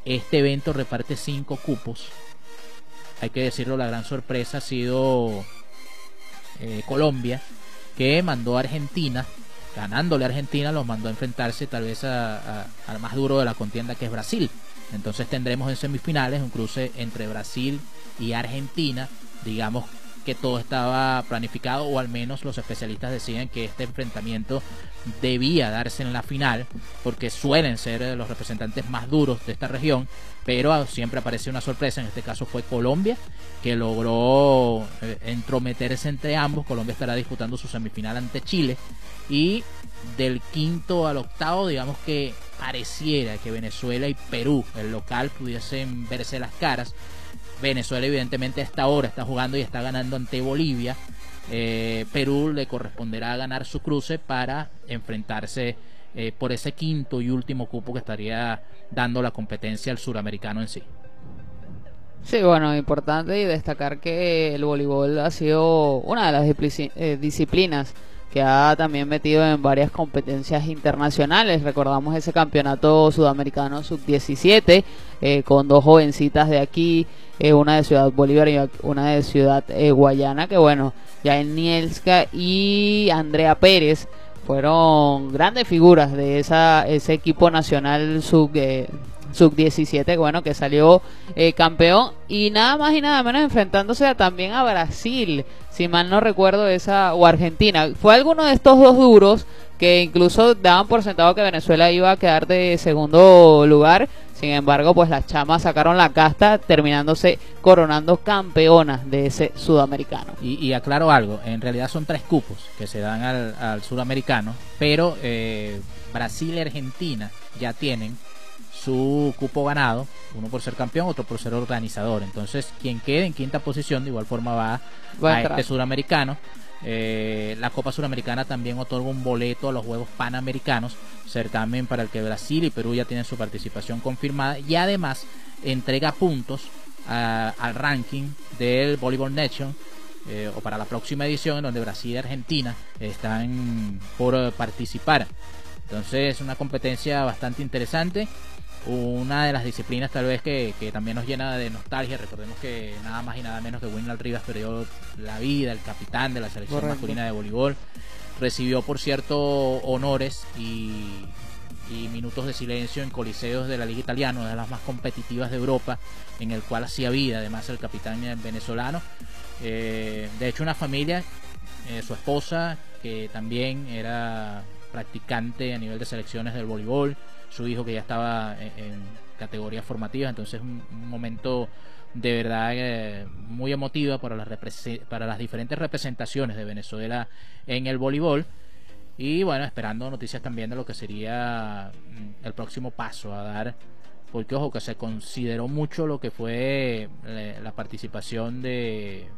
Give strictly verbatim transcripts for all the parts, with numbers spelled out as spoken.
Este evento reparte cinco cupos. Hay que decirlo, la gran sorpresa ha sido eh, Colombia, que mandó a Argentina, ganándole a Argentina, los mandó a enfrentarse tal vez a, a, al más duro de la contienda, que es Brasil. Entonces tendremos en semifinales un cruce entre Brasil y Argentina. Digamos que todo estaba planificado, o al menos los especialistas decían que este enfrentamiento debía darse en la final, porque suelen ser los representantes más duros de esta región, pero siempre aparece una sorpresa. En este caso fue Colombia, que logró eh, entrometerse entre ambos. Colombia estará disputando su semifinal ante Chile, y del quinto al octavo, digamos que pareciera que Venezuela y Perú, el local, pudiesen verse las caras. Venezuela evidentemente a esta hora está jugando y está ganando ante Bolivia. eh, Perú le corresponderá ganar su cruce para enfrentarse eh, por ese quinto y último cupo que estaría dando la competencia al suramericano en sí. Sí, bueno, importante y destacar que el voleibol ha sido una de las disciplinas, eh, disciplinas que ha también metido en varias competencias internacionales. Recordamos ese campeonato sudamericano sub diecisiete eh, con dos jovencitas de aquí, eh, una de Ciudad Bolívar y una de Ciudad eh, Guayana, que bueno, Yaelnielska y Andrea Pérez fueron grandes figuras de esa ese equipo nacional sub eh, sub diecisiete, bueno, que salió eh, campeón, y nada más y nada menos enfrentándose a, también a Brasil, si mal no recuerdo, esa o Argentina. Fue alguno de estos dos duros que incluso daban por sentado que Venezuela iba a quedar de segundo lugar. Sin embargo, pues las chamas sacaron la casta, terminándose coronando campeonas de ese sudamericano. Y, y aclaro algo, en realidad son tres cupos que se dan al, al sudamericano, pero eh, Brasil y Argentina ya tienen su cupo ganado, uno por ser campeón, otro por ser organizador. Entonces quien quede en quinta posición de igual forma va, va a este suramericano. Eh, la Copa Suramericana también otorga un boleto a los Juegos Panamericanos, certamen para el que Brasil y Perú ya tienen su participación confirmada, y además entrega puntos a, al ranking del Volleyball Nation, eh, o para la próxima edición, en donde Brasil y Argentina están por uh, participar. Entonces es una competencia bastante interesante, una de las disciplinas tal vez que, que también nos llena de nostalgia. Recordemos que nada más y nada menos que Winald Rivas perdió la vida, el capitán de la selección Correcto. masculina de voleibol. Recibió, por cierto, honores y, y minutos de silencio en coliseos de la Liga Italiana, una de las más competitivas de Europa, en el cual hacía vida además el capitán venezolano. Eh, de hecho, una familia, eh, su esposa, que también era practicante a nivel de selecciones del voleibol, su hijo que ya estaba en, en categorías formativas. Entonces un, un momento de verdad eh, muy emotivo para las, para las diferentes representaciones de Venezuela en el voleibol. Y bueno, esperando noticias también de lo que sería el próximo paso a dar, porque ojo que se consideró mucho lo que fue la, la participación de,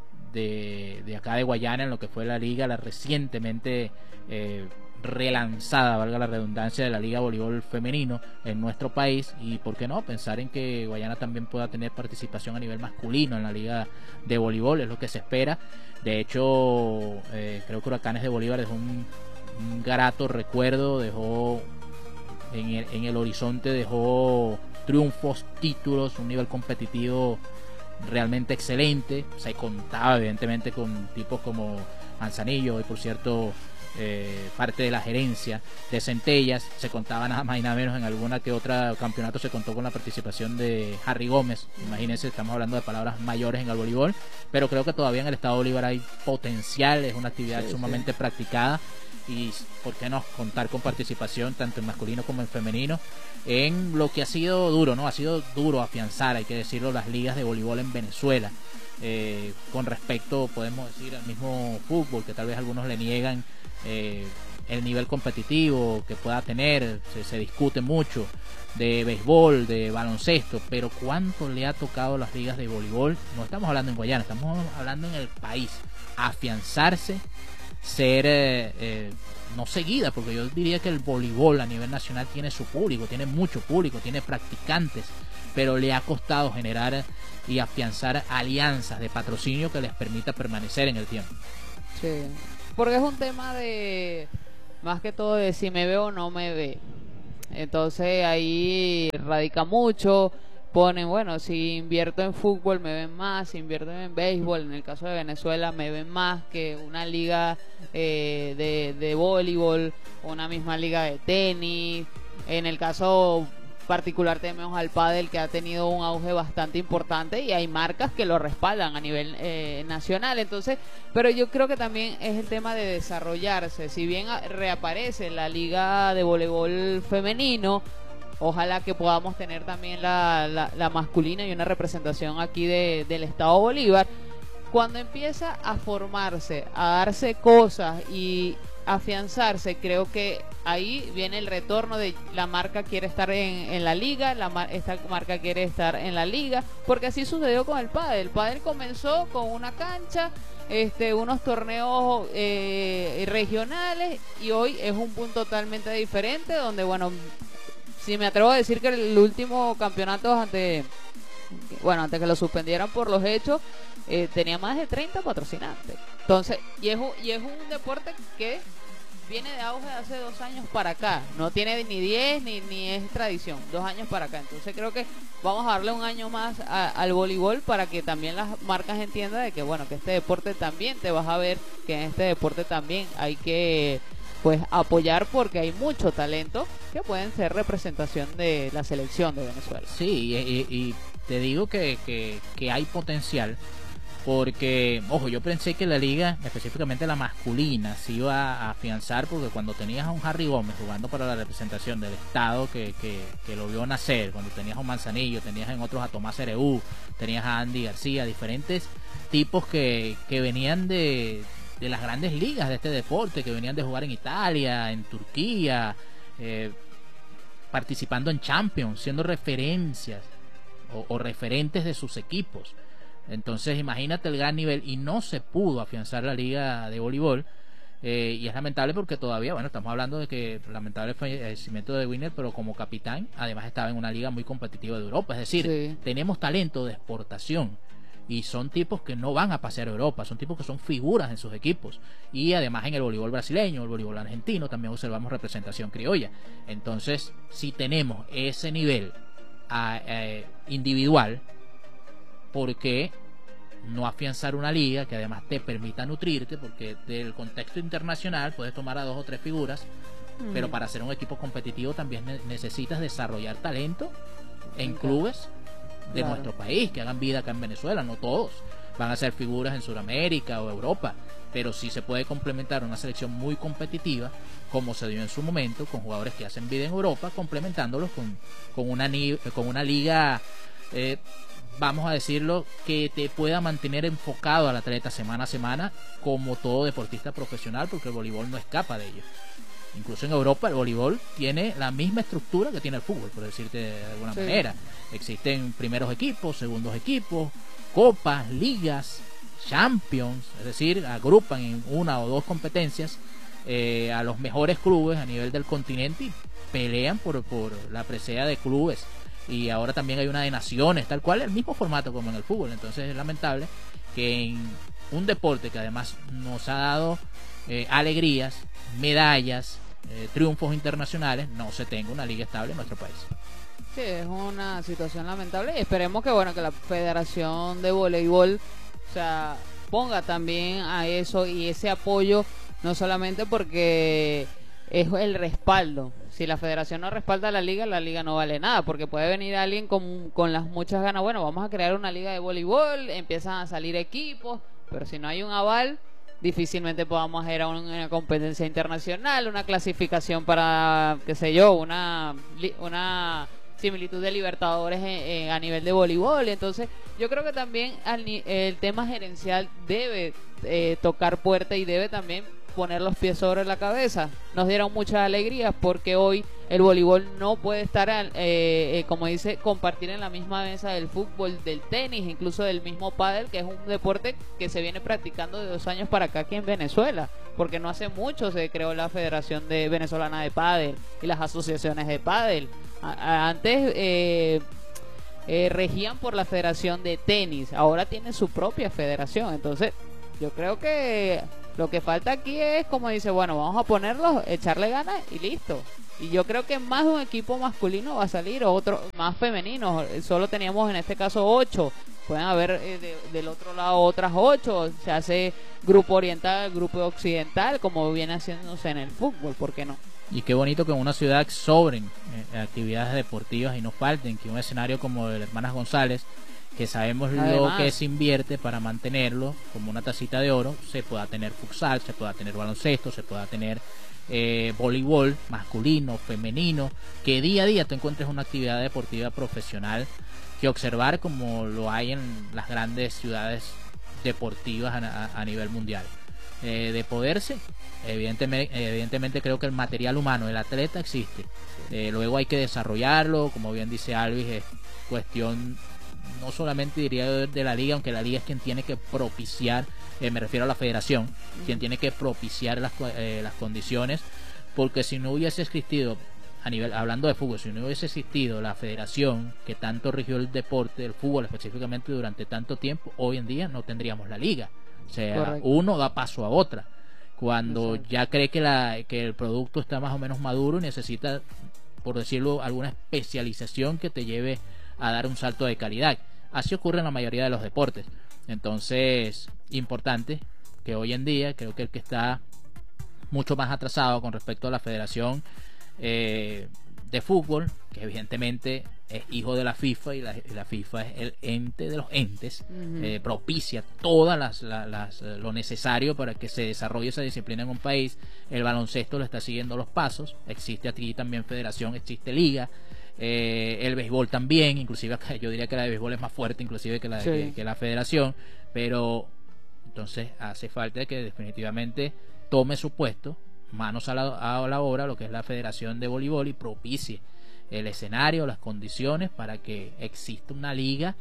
de de acá de Guayana en lo que fue la liga, la recientemente eh, relanzada, valga la redundancia, de la Liga Voleibol Femenino en nuestro país. Y por qué no pensar en que Guayana también pueda tener participación a nivel masculino en la Liga de Voleibol, es lo que se espera. De hecho, eh, creo que Huracanes de Bolívar dejó un, un grato recuerdo, dejó en el, en el horizonte, dejó triunfos, títulos, un nivel competitivo realmente excelente. Se contaba evidentemente con tipos como Manzanillo, y por cierto Eh, parte de la gerencia de Centellas. Se contaba nada más y nada menos, en alguna que otra campeonato se contó con la participación de Harry Gómez. Imagínense, estamos hablando de palabras mayores en el voleibol, pero creo que todavía en el estado de Bolívar hay potencial, es una actividad sí, sumamente sí. practicada, y por qué no contar con participación tanto en masculino como en femenino en lo que ha sido duro, ¿no? Ha sido duro afianzar, hay que decirlo, las ligas de voleibol en Venezuela. Eh, con respecto, podemos decir, al mismo fútbol, que tal vez algunos le niegan eh, el nivel competitivo que pueda tener, se, se discute mucho de béisbol, de baloncesto, pero cuánto le ha tocado a las ligas de voleibol. No estamos hablando en Guayana, estamos hablando en el país, afianzarse, ser eh, eh, no seguida, porque yo diría que el voleibol a nivel nacional tiene su público, tiene mucho público, tiene practicantes, pero le ha costado generar y afianzar alianzas de patrocinio que les permita permanecer en el tiempo. Sí, porque es un tema de, más que todo, de si me ve o no me ve. Entonces ahí radica mucho. Ponen, bueno, si invierto en fútbol me ven más, si invierto en béisbol, en el caso de Venezuela me ven más que una liga eh, de, de voleibol, una misma liga de tenis. En el caso particular tenemos al pádel, que ha tenido un auge bastante importante y hay marcas que lo respaldan a nivel eh, nacional. Entonces, pero yo creo que también es el tema de desarrollarse. Si bien reaparece la liga de voleibol femenino, ojalá que podamos tener también la, la, la masculina y una representación aquí de, del Estado Bolívar. Cuando empieza a formarse, a darse cosas y afianzarse, creo que ahí viene el retorno de la marca quiere estar en, en la liga, la mar, esta marca quiere estar en la liga, porque así sucedió con el pádel. El pádel comenzó con una cancha, este, unos torneos eh, regionales, y hoy es un punto totalmente diferente, donde, bueno, si me atrevo a decir que el último campeonato ante, bueno, antes que lo suspendieran por los hechos, eh, tenía más de treinta patrocinantes. Entonces, y es, un, y es un deporte que viene de auge hace dos años para acá. No tiene ni diez ni, ni es tradición, dos años para acá. Entonces creo que vamos a darle un año más a, al voleibol, para que también las marcas entiendan de que, bueno, que este deporte también te vas a ver, que en este deporte también hay que, pues, apoyar, porque hay mucho talento que pueden ser representación de la selección de Venezuela. Sí, y, y te digo que, que, que hay potencial, porque, ojo, yo pensé que la liga, específicamente la masculina, se iba a afianzar, porque cuando tenías a un Harry Gómez jugando para la representación del estado que, que, que lo vio nacer, cuando tenías a un Manzanillo, tenías en otros a Tomás Ereú, tenías a Andy García, diferentes tipos que, que venían de de las grandes ligas de este deporte, que venían de jugar en Italia, en Turquía, eh, participando en Champions, siendo referencias o, o referentes de sus equipos. Entonces imagínate el gran nivel, y no se pudo afianzar la liga de voleibol, eh, y es lamentable porque todavía, bueno, estamos hablando de que lamentable fallecimiento de Winner, pero como capitán además estaba en una liga muy competitiva de Europa. Es decir, sí, tenemos talento de exportación, y son tipos que no van a pasear a Europa, son tipos que son figuras en sus equipos. Y además en el voleibol brasileño, el voleibol argentino, también observamos representación criolla. Entonces, si tenemos ese nivel a, a, individual, ¿por qué no afianzar una liga que además te permita nutrirte? Porque del contexto internacional puedes tomar a dos o tres figuras, mm. pero para ser un equipo competitivo también ne necesitas desarrollar talento en okay. clubes de claro. nuestro país, que hagan vida acá en Venezuela. No todos van a ser figuras en Sudamérica o Europa, pero sí se puede complementar una selección muy competitiva, como se dio en su momento, con jugadores que hacen vida en Europa, complementándolos con, con, una, con una liga, eh, vamos a decirlo, que te pueda mantener enfocado al atleta semana a semana, como todo deportista profesional, porque el voleibol no escapa de ello. Incluso en Europa el voleibol tiene la misma estructura que tiene el fútbol, por decirte de alguna sí. manera. Existen primeros equipos, segundos equipos, copas, ligas, champions, es decir, agrupan en una o dos competencias eh, a los mejores clubes a nivel del continente y pelean por, por la presea de clubes. Y ahora también hay una de naciones, tal cual, el mismo formato como en el fútbol. Entonces es lamentable que en un deporte que además nos ha dado eh, alegrías, medallas, eh, triunfos internacionales, no se tenga una liga estable en nuestro país. Sí, es una situación lamentable, y esperemos que, bueno, que la Federación de Voleibol, o sea, ponga también a eso y ese apoyo, no solamente porque es el respaldo. Si la federación no respalda a la liga, la liga no vale nada, porque puede venir alguien con, con las muchas ganas, bueno, vamos a crear una liga de voleibol, empiezan a salir equipos, pero si no hay un aval, difícilmente podamos ir a una competencia internacional, una clasificación para, qué sé yo, una, una similitud de Libertadores en, en, a nivel de voleibol. Entonces yo creo que también al, el tema gerencial debe eh, tocar puerta y debe también poner los pies sobre la cabeza. Nos dieron muchas alegrías porque hoy el voleibol no puede estar, eh, eh, como dice, compartir en la misma mesa del fútbol, del tenis, incluso del mismo pádel, que es un deporte que se viene practicando de dos años para acá aquí en Venezuela, porque no hace mucho se creó la Federación de Venezolana de Pádel y las asociaciones de pádel. A, a, antes eh, eh, regían por la Federación de Tenis, ahora tienen su propia federación. Entonces yo creo que Lo que falta aquí es, como dice, bueno, vamos a ponerlos, echarle ganas y listo. Y yo creo que más de un equipo masculino va a salir, o otro más femenino. Solo teníamos en este caso ocho. Pueden haber eh, de, del otro lado otras ocho. Se hace grupo oriental, grupo occidental, como viene haciéndose en el fútbol, ¿por qué no? Y qué bonito que en una ciudad sobren eh, actividades deportivas y no falten, que un escenario como el Hermanas González, que sabemos Además, lo que se invierte para mantenerlo como una tacita de oro, se pueda tener futsal, se pueda tener baloncesto, se pueda tener eh, voleibol masculino, femenino, que día a día te encuentres una actividad deportiva profesional que observar como lo hay en las grandes ciudades deportivas a, a, a nivel mundial. Eh, de poderse, evidentemente, evidentemente creo que el material humano, el atleta existe, eh, luego hay que desarrollarlo, como bien dice Alvis, es cuestión no solamente diría de la liga, aunque la liga es quien tiene que propiciar, eh, me refiero a la federación, uh-huh. quien tiene que propiciar las, eh, las condiciones, porque si no hubiese existido, a nivel hablando de fútbol, si no hubiese existido la federación que tanto rigió el deporte, el fútbol específicamente durante tanto tiempo, hoy en día no tendríamos la liga. O sea, Correcto. Uno da paso a otra. Cuando Exacto. ya cree que, la, que el producto está más o menos maduro y necesita, por decirlo, alguna especialización que te lleve a dar un salto de calidad. Así ocurre en la mayoría de los deportes. Entonces, importante que hoy en día, creo que el que está mucho más atrasado con respecto a la Federación eh, de Fútbol, que evidentemente es hijo de la FIFA y la, y la FIFA es el ente de los entes, uh-huh. eh, propicia todas las, las, las lo necesario para que se desarrolle esa disciplina en un país. El baloncesto lo está siguiendo los pasos, existe aquí también federación, existe liga, eh, el béisbol también, inclusive yo diría que la de béisbol es más fuerte inclusive que la, sí. que, que la federación, pero entonces hace falta que definitivamente tome su puesto, manos a la, a la obra, lo que es la Federación de Voleibol, y propicie el escenario, las condiciones para que exista una liga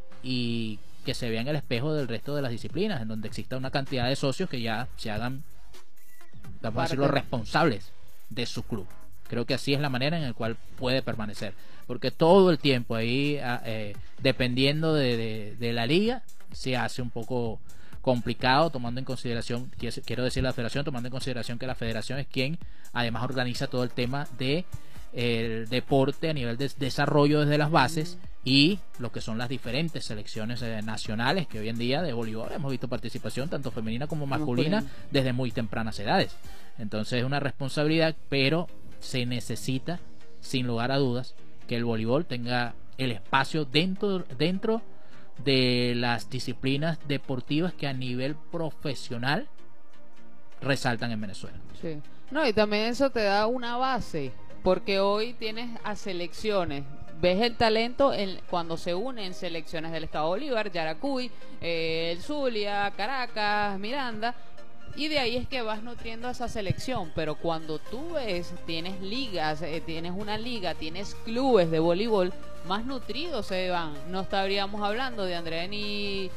y que se vea en el espejo del resto de las disciplinas, en donde exista una cantidad de socios que ya se hagan, vamos a decirlo, responsables de su club. Creo que así es la manera en la cual puede permanecer, porque todo el tiempo ahí eh, dependiendo de, de, de la liga se hace un poco complicado, tomando en consideración, quiero decir la federación, tomando en consideración que la federación es quien además organiza todo el tema de el deporte a nivel de desarrollo desde las bases y lo que son las diferentes selecciones eh, nacionales, que hoy en día de voleibol hemos visto participación tanto femenina como masculina desde muy tempranas edades. Entonces es una responsabilidad, pero se necesita sin lugar a dudas que el voleibol tenga el espacio dentro dentro de las disciplinas deportivas que a nivel profesional resaltan en Venezuela. Sí. No, y también eso te da una base, porque hoy tienes a selecciones, ves el talento en, cuando se unen selecciones del Estado Bolívar, Yaracuy, eh, el Zulia, Caracas, Miranda, y de ahí es que vas nutriendo a esa selección. Pero cuando tú ves, tienes ligas, eh, tienes una liga, tienes clubes de voleibol, más nutridos se van. No estaríamos hablando de Andreani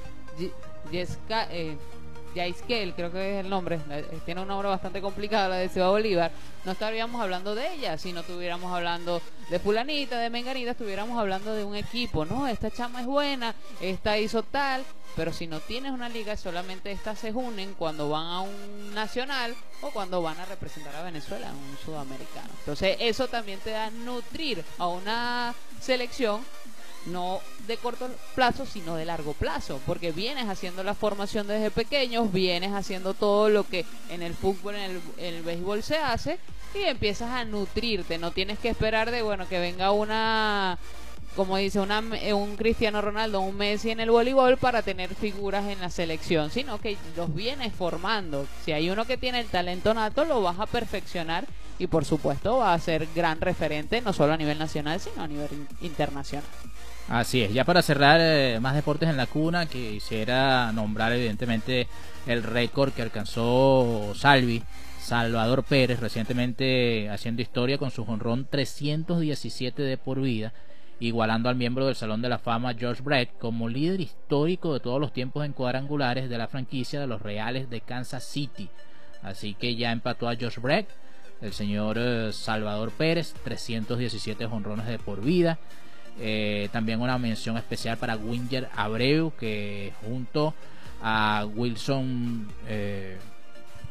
Yesca, eh, Yaiskel, creo que es el nombre, tiene un nombre bastante complicado, la de Ciudad Bolívar. No estaríamos hablando de ella, si no estuviéramos hablando de fulanita, de menganita, estuviéramos hablando de un equipo. No, esta chama es buena, esta hizo tal, pero si no tienes una liga, solamente estas se unen cuando van a un nacional o cuando van a representar a Venezuela en un sudamericano. Entonces eso también te da nutrir a una selección, no de corto plazo, sino de largo plazo, porque vienes haciendo la formación desde pequeños, vienes haciendo todo lo que en el fútbol, en el, en el béisbol se hace, y empiezas a nutrirte. No tienes que esperar de, bueno, que venga una, como dice, una, un Cristiano Ronaldo, un Messi en el voleibol para tener figuras en la selección, sino que los vienes formando. Si hay uno que tiene el talento nato, lo vas a perfeccionar y por supuesto va a ser gran referente, no solo a nivel nacional, sino a nivel internacional. Así es. Ya para cerrar, eh, más deportes en la cuna, que quisiera nombrar evidentemente el récord que alcanzó Salvi, Salvador Pérez, recientemente haciendo historia con su jonrón trescientos diecisiete de por vida, igualando al miembro del Salón de la Fama George Brett como líder histórico de todos los tiempos en cuadrangulares de la franquicia de los Reales de Kansas City. Así que ya empató a George Brett, el señor eh, Salvador Pérez, trescientos diecisiete jonrones de por vida. Eh, también una mención especial para Winger Abreu, que junto a Wilson eh,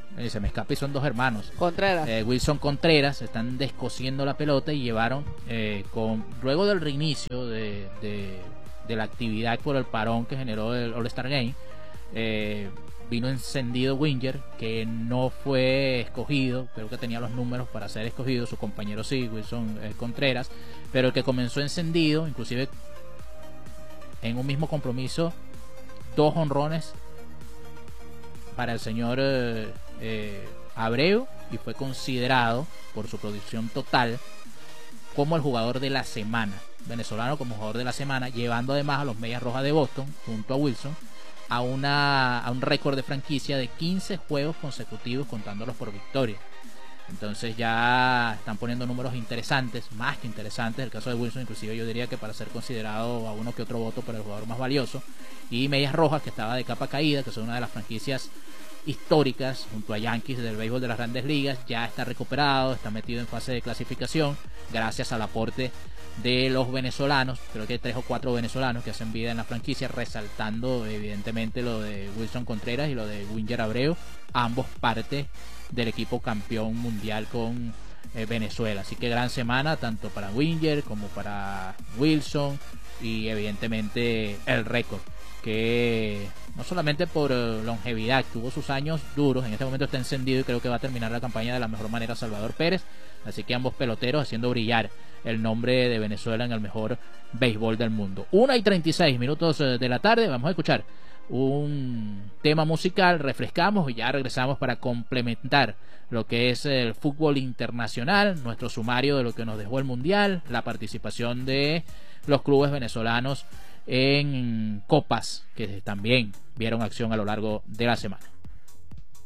eh, se me escapa y son dos hermanos. Contreras. Eh, Wilson Contreras, están descosiendo la pelota y llevaron, eh, con luego del reinicio de, de, de la actividad por el parón que generó el All-Star Game, eh, vino encendido Winger, que no fue escogido, pero que tenía los números para ser escogido, su compañero sí, Wilson eh, Contreras, pero el que comenzó encendido, inclusive en un mismo compromiso, dos jonrones para el señor eh, eh, Abreu, y fue considerado por su producción total como el jugador de la semana, venezolano como jugador de la semana, llevando además a los Medias Rojas de Boston junto a Wilson a una a un récord de franquicia de quince juegos consecutivos contándolos por victoria. Entonces ya están poniendo números interesantes, más que interesantes. El caso de Wilson, inclusive yo diría que para ser considerado a uno que otro voto para el jugador más valioso. Y Medias Rojas, que estaba de capa caída, que son una de las franquicias históricas junto a Yankees del béisbol de las Grandes Ligas, ya está recuperado, está metido en fase de clasificación gracias al aporte de los venezolanos. Creo que hay tres o cuatro venezolanos que hacen vida en la franquicia, resaltando evidentemente lo de Wilson Contreras y lo de Winger Abreu, ambos parte del equipo campeón mundial con eh, Venezuela. Así que gran semana tanto para Winger como para Wilson, y evidentemente el récord, que no solamente por uh, longevidad, tuvo sus años duros, en este momento está encendido y creo que va a terminar la campaña de la mejor manera Salvador Pérez. Así que ambos peloteros haciendo brillar el nombre de Venezuela en el mejor béisbol del mundo. una y treinta y seis minutos de la tarde, vamos a escuchar un tema musical, refrescamos y ya regresamos para complementar lo que es el fútbol internacional, nuestro sumario de lo que nos dejó el mundial, la participación de los clubes venezolanos en copas que también vieron acción a lo largo de la semana.